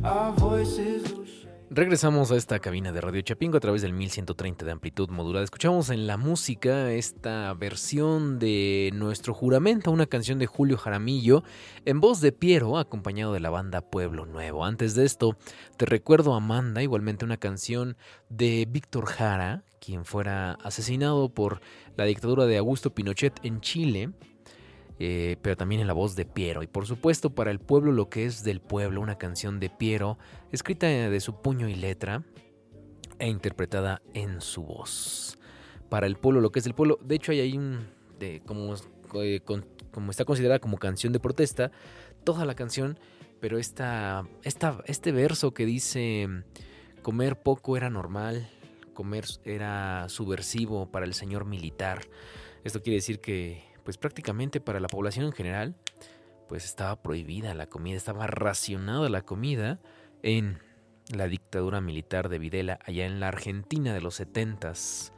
Regresamos a esta cabina de Radio Chapingo a través del 1130 de amplitud modulada. Escuchamos en la música esta versión de Nuestro Juramento, una canción de Julio Jaramillo, en voz de Piero, acompañado de la banda Pueblo Nuevo. Antes de esto, Te Recuerdo Amanda, igualmente una canción de Víctor Jara, quien fuera asesinado por la dictadura de Augusto Pinochet en Chile, pero también en la voz de Piero. Y por supuesto, Para el Pueblo lo que es del pueblo, una canción de Piero, escrita de su puño y letra e interpretada en su voz. Para el Pueblo lo que es del pueblo. De hecho, hay ahí como está considerada como canción de protesta, toda la canción, pero este verso que dice: comer poco era normal, comer era subversivo para el señor militar. Esto quiere decir que pues prácticamente para la población en general, pues estaba prohibida la comida, estaba racionada la comida en la dictadura militar de Videla, allá en la Argentina de los 70s,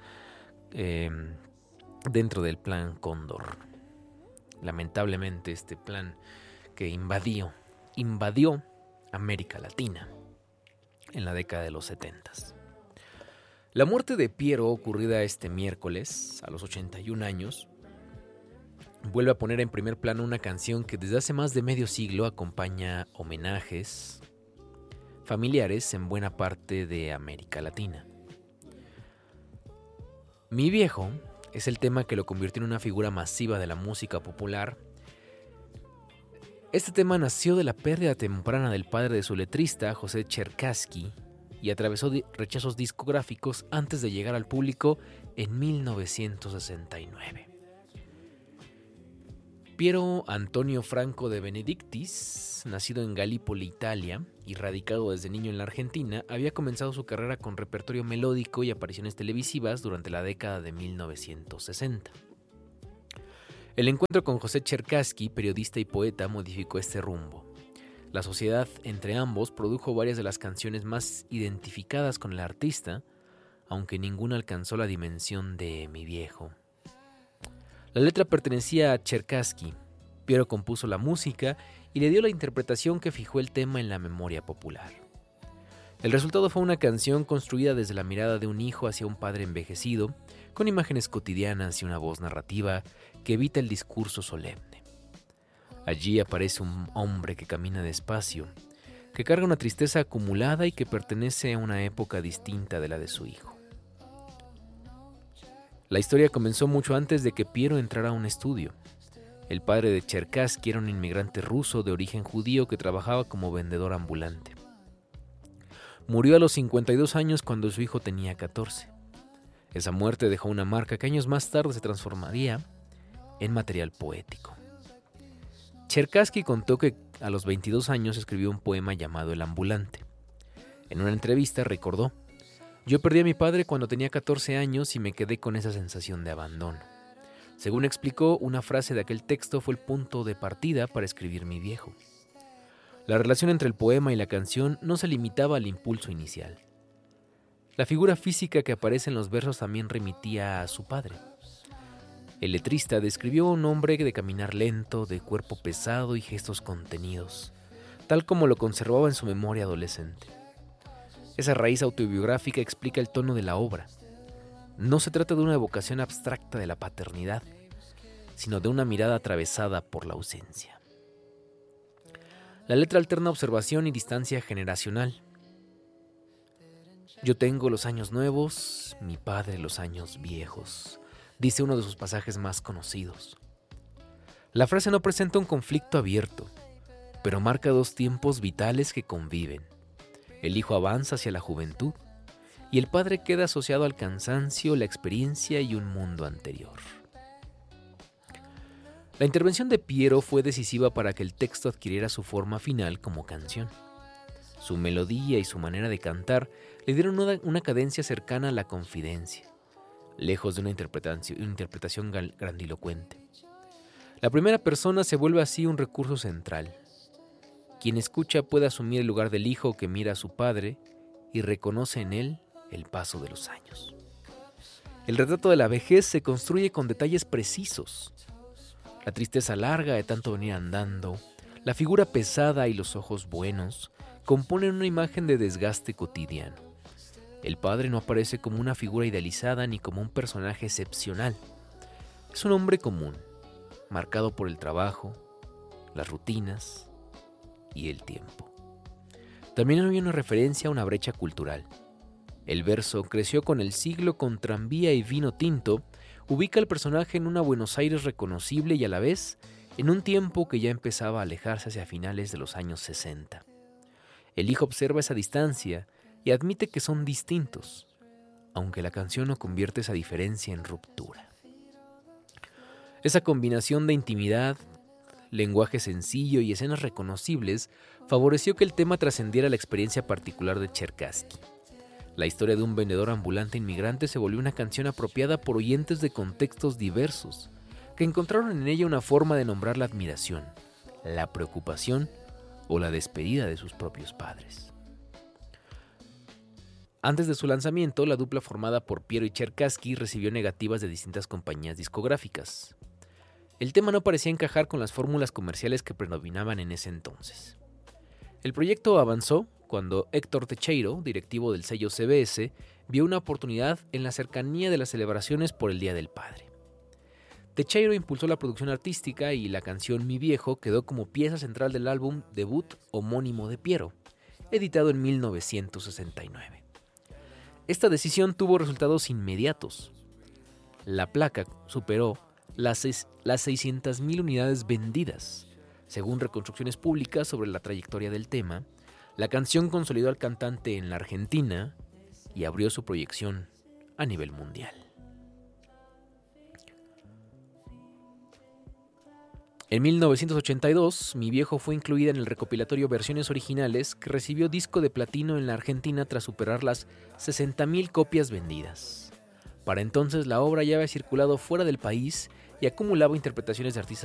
dentro del Plan Cóndor. Lamentablemente este plan que invadió América Latina en la década de los 70s. La muerte de Piero, ocurrida este miércoles a los 81 años, vuelve a poner en primer plano una canción que desde hace más de medio siglo acompaña homenajes familiares en buena parte de América Latina. Mi viejo es el tema que lo convirtió en una figura masiva de la música popular. Este tema nació de la pérdida temprana del padre de su letrista, José Cherkassky, y atravesó rechazos discográficos antes de llegar al público en 1969. Piero Antonio Franco de Benedictis, nacido en Galípoli, Italia, y radicado desde niño en la Argentina, había comenzado su carrera con repertorio melódico y apariciones televisivas durante la década de 1960. El encuentro con José Cherkassky, periodista y poeta, modificó este rumbo. La sociedad entre ambos produjo varias de las canciones más identificadas con el artista, aunque ninguna alcanzó la dimensión de Mi viejo. La letra pertenecía a Cherkassky. Piero compuso la música y le dio la interpretación que fijó el tema en la memoria popular. El resultado fue una canción construida desde la mirada de un hijo hacia un padre envejecido, con imágenes cotidianas y una voz narrativa que evita el discurso solemne. Allí aparece un hombre que camina despacio, que carga una tristeza acumulada y que pertenece a una época distinta de la de su hijo. La historia comenzó mucho antes de que Piero entrara a un estudio. El padre de Cherkassky era un inmigrante ruso de origen judío que trabajaba como vendedor ambulante. Murió a los 52 años cuando su hijo tenía 14. Esa muerte dejó una marca que años más tarde se transformaría en material poético. Cherkassky contó que a los 22 años escribió un poema llamado El ambulante. En una entrevista recordó: yo perdí a mi padre cuando tenía 14 años y me quedé con esa sensación de abandono. Según explicó, una frase de aquel texto fue el punto de partida para escribir Mi viejo. La relación entre el poema y la canción no se limitaba al impulso inicial. La figura física que aparece en los versos también remitía a su padre. El letrista describió a un hombre de caminar lento, de cuerpo pesado y gestos contenidos, tal como lo conservaba en su memoria adolescente. Esa raíz autobiográfica explica el tono de la obra. No se trata de una evocación abstracta de la paternidad, sino de una mirada atravesada por la ausencia. La letra alterna observación y distancia generacional. Yo tengo los años nuevos, mi padre los años viejos, dice uno de sus pasajes más conocidos. La frase no presenta un conflicto abierto, pero marca dos tiempos vitales que conviven. El hijo avanza hacia la juventud y el padre queda asociado al cansancio, la experiencia y un mundo anterior. La intervención de Piero fue decisiva para que el texto adquiriera su forma final como canción. Su melodía y su manera de cantar le dieron una cadencia cercana a la confidencia, lejos de una interpretación grandilocuente. La primera persona se vuelve así un recurso central. Quien escucha puede asumir el lugar del hijo que mira a su padre y reconoce en él el paso de los años. El retrato de la vejez se construye con detalles precisos. La tristeza larga de tanto venir andando, la figura pesada y los ojos buenos componen una imagen de desgaste cotidiano. El padre no aparece como una figura idealizada ni como un personaje excepcional. Es un hombre común, marcado por el trabajo, las rutinas y el tiempo. También hay una referencia a una brecha cultural. El verso "creció con el siglo con tranvía y vino tinto" ubica al personaje en una Buenos Aires reconocible y a la vez en un tiempo que ya empezaba a alejarse hacia finales de los años 60. El hijo observa esa distancia y admite que son distintos, aunque la canción no convierte esa diferencia en ruptura. Esa combinación de intimidad, lenguaje sencillo y escenas reconocibles favoreció que el tema trascendiera la experiencia particular de Cherkassky. La historia de un vendedor ambulante inmigrante se volvió una canción apropiada por oyentes de contextos diversos, que encontraron en ella una forma de nombrar la admiración, la preocupación o la despedida de sus propios padres. Antes de su lanzamiento, la dupla formada por Piero y Cherkassky recibió negativas de distintas compañías discográficas. El tema no parecía encajar con las fórmulas comerciales que predominaban en ese entonces. El proyecto avanzó cuando Héctor Teixeira, directivo del sello CBS, vio una oportunidad en la cercanía de las celebraciones por el Día del Padre. Teixeira impulsó la producción artística y la canción Mi Viejo quedó como pieza central del álbum debut homónimo de Piero, editado en 1969. Esta decisión tuvo resultados inmediatos. La placa superó las 600,000 unidades vendidas. Según reconstrucciones públicas sobre la trayectoria del tema, la canción consolidó al cantante en la Argentina y abrió su proyección a nivel mundial. En 1982, Mi Viejo fue incluida en el recopilatorio Versiones Originales, que recibió disco de platino en la Argentina tras superar las 60,000 copias vendidas. Para entonces la obra ya había circulado fuera del país y acumulaba interpretaciones de artistas